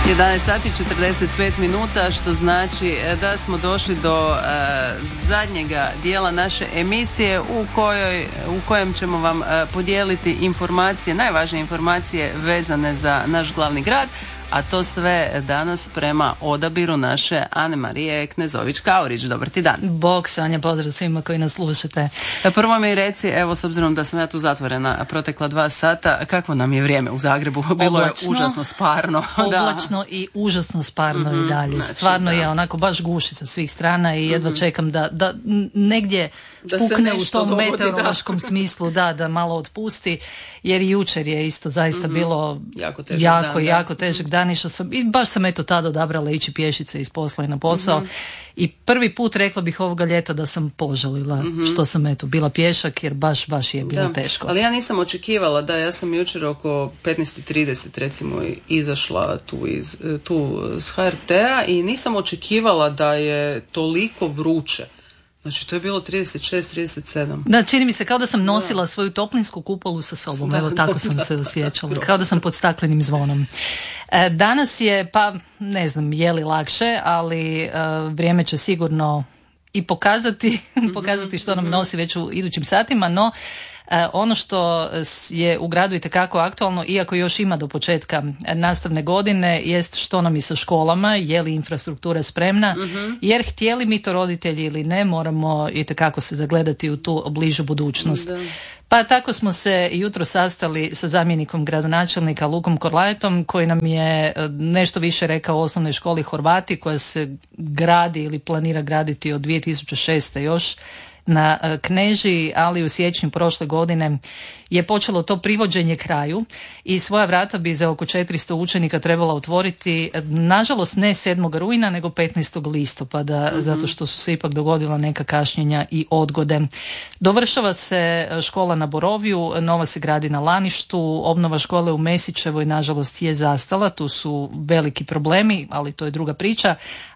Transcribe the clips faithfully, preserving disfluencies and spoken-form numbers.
jedanaest sati četrdeset pet minuta, što znači da smo došli do uh, zadnjega dijela naše emisije u kojoj, u kojem ćemo vam uh, podijeliti informacije, najvažnije informacije vezane za naš glavni grad, a to sve danas prema odabiru naše Ane-Marije Knezović-Kaurić. Dobar ti dan. Bog, Sanja, pozdrav svima koji nas slušate. Prvo mi reci, evo, s obzirom da sam ja tu zatvorena protekla dva sata, kakvo nam je vrijeme u Zagrebu? Bilo Oblačno, je užasno sparno. Oblačno da. I užasno sparno mm-hmm, i dalje. Znači, Stvarno da. je onako baš guši sa svih strana i jedva mm-hmm. čekam da, da negdje da pukne u tom dogodi, meteorološkom da. smislu, da, da malo otpusti, jer i jučer je isto zaista mm-hmm. bilo jako, težak jako, dan, jako težak dan. Išla sam, i baš sam eto tada odabrala ići pješice iz posla i na posao. Mm-hmm. I prvi put rekla bih ovoga ljeta da sam požalila mm-hmm. što sam eto bila pješak, jer baš, baš je bilo da. teško. Ali ja nisam očekivala da, ja sam jučer oko petnaest i trideset recimo izašla tu iz tu s ha er te-a i nisam očekivala da je toliko vruće. Znači, to je bilo trideset šest trideset sedam. Da, čini mi se kao da sam nosila da. svoju toplinsku kupolu sa sobom. Da, Evo, tako da, sam da, se osjećala. Da, kao da sam pod staklenim zvonom. E, danas je, pa ne znam, je li lakše, ali e, vrijeme će sigurno i pokazati, mm-hmm, pokazati što nam mm-hmm. nosi već u idućim satima, no E, ono što je u gradu itekako aktualno, iako još ima do početka nastavne godine, jest što nam je sa školama, je li infrastruktura spremna, mm-hmm. jer htjeli mi to roditelji ili ne, moramo itekako se zagledati u tu bližu budućnost. Da. Pa tako smo se jutro sastali sa zamjenikom gradonačelnika Lukom Korlajetom, koji nam je nešto više rekao o osnovnoj školi Horvati, koja se gradi ili planira graditi od dvije tisuće šeste još na Knežiji, ali u siječnju prošle godine je počelo to privođenje kraju i svoja vrata bi za oko četiristo učenika trebala otvoriti, nažalost ne sedmog rujna nego petnaestog listopada, mm-hmm. zato što su se ipak dogodila neka kašnjenja i odgode. Dovršava se škola na Borovju, nova se gradi na Laništu, obnova škole u Mesićevoj nažalost je zastala, tu su veliki problemi, ali to je druga priča,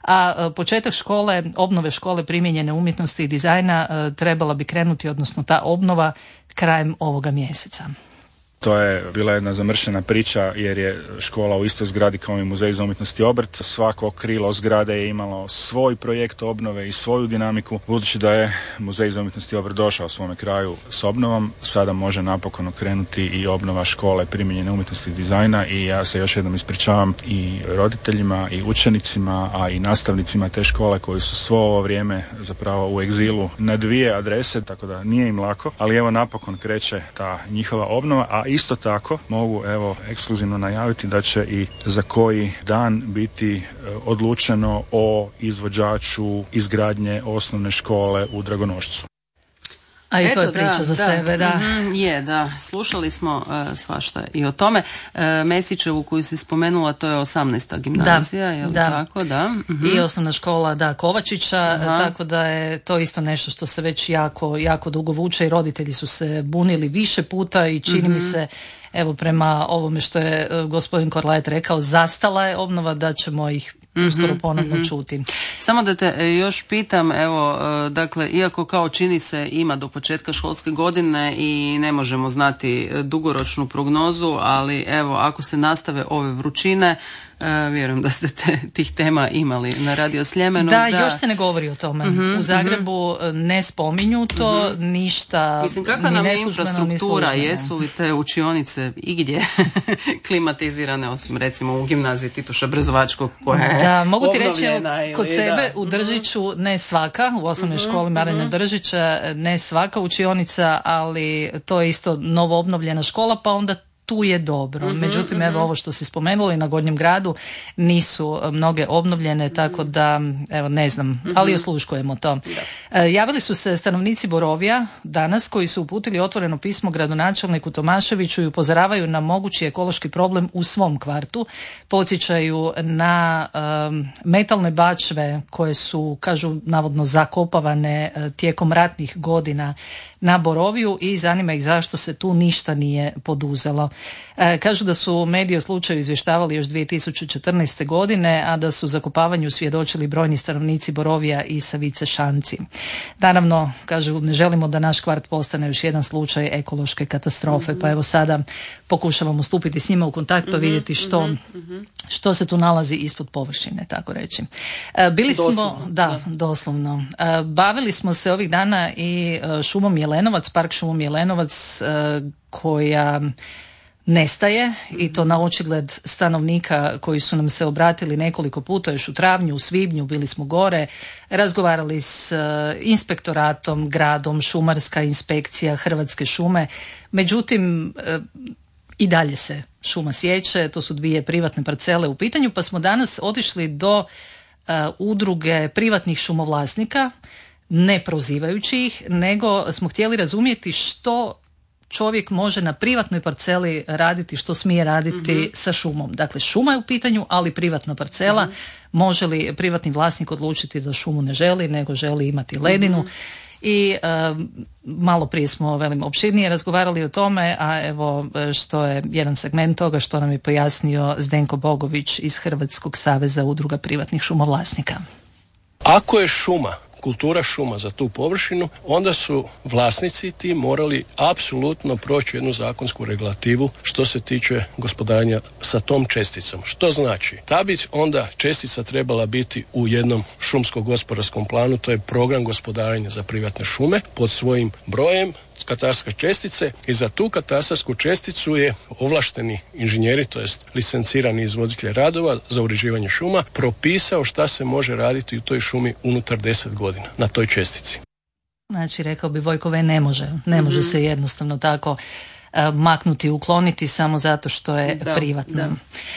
a početak škole, obnove škole primijenjene umjetnosti i dizajna trebala bi krenuti, odnosno ta obnova, krajem ovoga mjeseca. To je bila jedna zamršena priča jer je škola u istoj zgradi kao i Muzej za umjetnost i obrt. Svako krilo zgrade je imalo svoj projekt obnove i svoju dinamiku. Budući da je Muzej za umjetnost i obrt došao svome kraju s obnovom, sada može napokon okrenuti i obnova škole primijenjene umjetnosti i dizajna i ja se još jednom ispričavam i roditeljima i učenicima, a i nastavnicima te škole koji su svo ovo vrijeme zapravo u egzilu na dvije adrese, tako da nije im lako, ali evo napokon kreće ta njihova obnova, a isto tako mogu evo ekskluzivno najaviti da će i za koji dan biti odlučeno o izvođaču izgradnje osnovne škole u Dragonošcu. A i Eto, to je priča da, za da. sebe, da. Mm-hmm, je, da. Slušali smo uh, svašta i o tome. Uh, Mesićevu koju si spomenula, to je osamnaesta gimnazija, da, je li da. tako? Da. Mm-hmm. I osnovna škola, da, Kovačića, Aha. tako da je to isto nešto što se već jako, jako dugo vuče i roditelji su se bunili više puta i čini mm-hmm. mi se, evo prema ovome što je uh, gospodin Korlajet rekao, zastala je obnova, da ćemo ih uskoro ponovno mm-hmm. čuti. Samo da te još pitam, evo, dakle, iako kao čini se ima do početka školske godine i ne možemo znati dugoročnu prognozu, ali evo, ako se nastave ove vrućine, Uh, vjerujem da ste te, tih tema imali na Radio Sljemenu. Da, da, još se ne govori o tome. Uh-huh, u Zagrebu uh-huh. ne spominju to, uh-huh. ništa. Mislim, kakva nam je infrastruktura, jesu li te učionice igdje klimatizirane, osim recimo u gimnaziji Tituša Brezovačkog koja je da, mogu ti reći, ili, kod sebe da. u Držiću ne svaka, u osnovnoj uh-huh, školi Marina uh-huh. Držića ne svaka učionica, ali to je isto novo obnovljena škola, pa onda tu je dobro. Mm-hmm, Međutim, mm-hmm. evo ovo što si spomenuli, na Gornjem gradu nisu mnoge obnovljene, mm-hmm. tako da, evo, ne znam, mm-hmm. ali osluškujemo to. E, javili su se stanovnici Borovja danas koji su uputili otvoreno pismo gradonačelniku Tomaševiću i upozoravaju na mogući ekološki problem u svom kvartu. Podsjećaju na um, metalne bačve koje su, kažu, navodno zakopavane uh, tijekom ratnih godina na Borovju i zanima ih zašto se tu ništa nije poduzelo. E, kažu da su mediji o slučaju izvještavali još dvije tisuće četrnaeste. godine, a da su zakopavanju svjedočili brojni stanovnici Borovja i Savice Šanci. Naravno, kažu, ne želimo da naš kvart postane još jedan slučaj ekološke katastrofe, mm-hmm. pa evo sada pokušavamo stupiti s njima u kontakt pa vidjeti što, mm-hmm. što se tu nalazi ispod površine, tako reći. Bili doslovno, smo, da, da, doslovno. Bavili smo se ovih dana i šumom Jelenovac, park šumom Jelenovac, koja nestaje i to na očigled stanovnika koji su nam se obratili nekoliko puta još u travnju, u svibnju, bili smo gore, razgovarali s inspektoratom, gradom, šumarska inspekcija, Hrvatske šume. Međutim, i dalje se šuma sječe, to su dvije privatne parcele u pitanju, pa smo danas otišli do uh, udruge privatnih šumovlasnika, ne prozivajući ih, nego smo htjeli razumjeti što čovjek može na privatnoj parceli raditi, što smije raditi mm-hmm. sa šumom. Dakle, šuma je u pitanju, ali privatna parcela. Mm-hmm. Može li privatni vlasnik odlučiti da šumu ne želi, nego želi imati ledinu? Mm-hmm. I uh, malo prije smo, velim, opširnije razgovarali o tome, a evo što je jedan segment toga što nam je pojasnio Zdenko Bogović iz Hrvatskog saveza udruga privatnih šumovlasnika. Ako je šuma, kultura šuma za tu površinu, onda su vlasnici ti morali apsolutno proći jednu zakonsku regulativu što se tiče gospodarenja sa tom česticom. Što znači? Ta bi onda čestica trebala biti u jednom šumsko-gospodarskom planu, to je program gospodarenja za privatne šume pod svojim brojem katastarske čestice i za tu katastarsku česticu je ovlašteni inženjeri, to jest licencirani izvoditelj radova za uređivanje šuma, propisao šta se može raditi u toj šumi unutar deset godina na toj čestici. Znači, rekao bi Vojko V, ne može, ne može mm-hmm. se jednostavno tako uh, maknuti, ukloniti samo zato što je da, privatno. Da.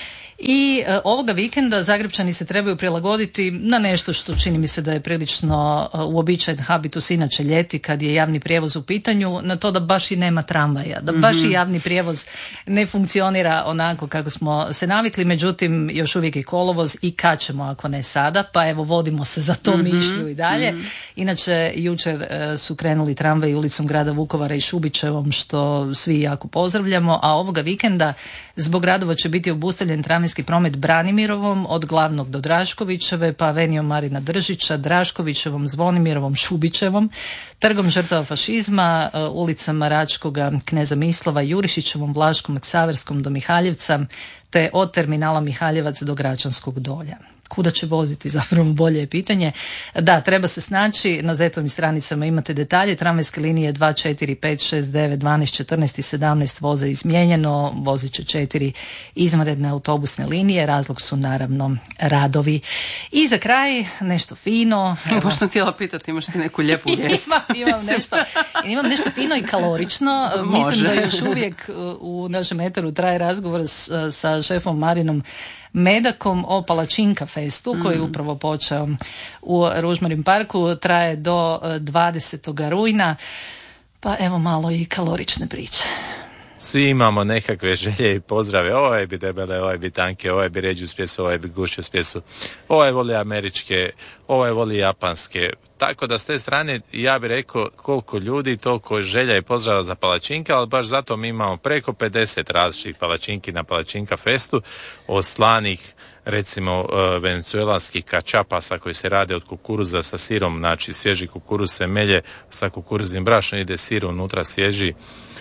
I e, ovoga vikenda Zagrepčani se trebaju prilagoditi na nešto što čini mi se da je prilično e, uobičajen habitus inače ljeti kad je javni prijevoz u pitanju, na to da baš i nema tramvaja, da baš mm-hmm. i javni prijevoz ne funkcionira onako kako smo se navikli, međutim još uvijek je kolovoz i kad ćemo ako ne sada, pa evo vodimo se za to mm-hmm. mišlju i dalje. Mm-hmm. Inače jučer e, su krenuli tramvaji ulicom grada Vukovara i Šubićevom, što svi jako pozdravljamo, a ovoga vikenda zbog radova će biti obustavljen tramvajski promet Branimirovom od Glavnog do Draškovićeve, pa Avenijom Marina Držića, Draškovićevom, Zvonimirovom, Šubićevom, Trgom žrtava fašizma, ulicama Račkoga, Kneza Mislava, Jurišićevom, Vlaškom, Ksaverskom do Mihaljevca, te od terminala Mihaljevac do Gračanskog dolja. Kuda će voziti, zapravo bolje je pitanje. Da, treba se snaći, na zetovim stranicama imate detalje, tramvajske linije dva, četiri, pet, šest, devet, dvanaest, četrnaest i sedamnaest voze izmijenjeno, vozit će četiri izvanredne autobusne linije, razlog su naravno radovi. I za kraj, nešto fino. Baš sam htjela pitati, imaš ti neku lijepu vijest? imam, imam, nešto, imam nešto fino i kalorično. Može. Mislim da još uvijek u našem eteru traje razgovor s, sa šefom Marinom Medakom o Palačinka festu koji je upravo počeo u Ružmarin parku, traje do dvadesetog rujna, pa evo malo i kalorične priče. Svi imamo nekakve želje i pozdrave, ovaj bi debele, ovaj bi tanke, ovaj bi ređu spjesu, ovaj bi gušću spjesu, ovaj voli američke, ovaj voli japanske. Tako da s te strane ja bih rekao koliko ljudi, toliko želja i pozdrava za palačinke, ali baš zato mi imamo preko pedeset različitih palačinki na Palačinka festu, od slanih, recimo venecuelanskih kačapasa koji se rade od kukuruza sa sirom, znači svježi kukuruz se melje sa kukuruznim brašnom, ide sir unutra svježi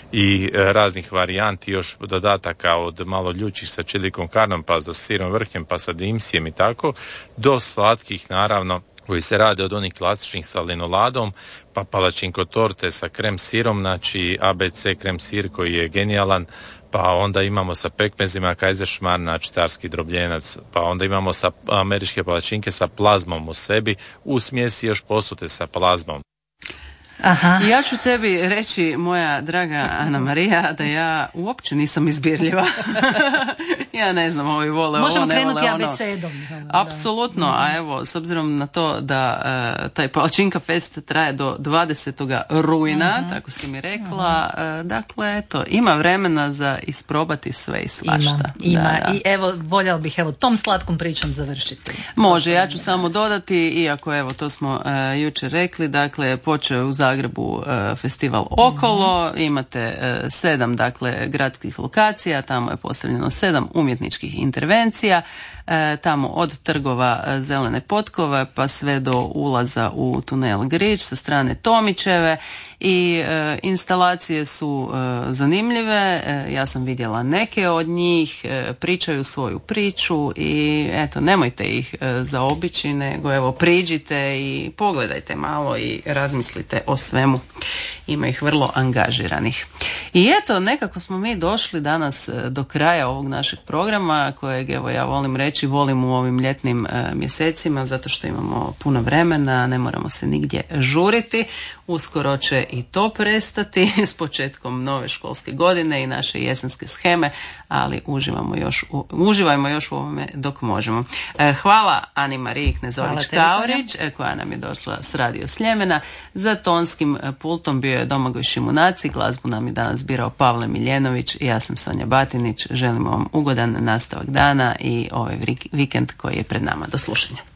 i raznih varijanti, još dodataka od malo ljućih sa čilikom karnom, pa sa sirom vrhem, pa sa dimsijem i tako, do slatkih naravno koji se rade od onih klasičnih sa linoladom, pa palačinko torte sa krem sirom, znači A B C krem sir koji je genijalan, pa onda imamo sa pekmezima Kaiserschmarrn, znači carski drobljenac, pa onda imamo sa američke palačinke sa plazmom u sebi, u smjesi još posute sa plazmom. Aha. Ja ću tebi reći, moja draga Ana Marija, da ja uopće nisam izbirljiva. Ja ne znam, ovi vole ovo, možemo ne vole ono. Možemo krenuti abecedom. Apsolutno, a evo, s obzirom na to da uh, taj Palačinka fest traje do dvadesetog rujna, uh-huh. tako si mi rekla, uh-huh. uh, dakle, eto, ima vremena za isprobati sve i svašta. Ima, ima. Da, da. I evo, voljela bih evo tom slatkom pričom završiti. Može, ja ću samo dodati, iako evo, to smo uh, jučer rekli, dakle, počeo u Zagrebu uh, festival Okolo, mm-hmm. imate uh, sedam, dakle, gradskih lokacija, tamo je postavljeno sedam umjetničkih intervencija. tamo od trgova Zelene potkove pa sve do ulaza u tunel Grič sa strane Tomićeve i e, instalacije su e, zanimljive, e, ja sam vidjela neke od njih, e, pričaju svoju priču i eto, nemojte ih e, zaobići, nego evo priđite i pogledajte malo i razmislite o svemu. Ima ih vrlo angažiranih. I eto, nekako smo mi došli danas do kraja ovog našeg programa, kojeg evo ja volim reći, volim u ovim ljetnim e, mjesecima, zato što imamo puno vremena, ne moramo se nigdje žuriti. Uskoro će i to prestati s početkom nove školske godine i naše jesenske sheme, ali uživamo još u, uživajmo još u ovome dok možemo. E, hvala Ani Mariji Knezorić-Kaurić, koja nam je došla s Radio Sljemena. Za tonskim pultom bio je Domagoj Šimunaci, glazbu nam je danas birao Pavle Miljenović i ja sam Sonja Batinić. Želimo vam ugodan nastavak dana i ovaj vikend koji je pred nama. Do slušanja.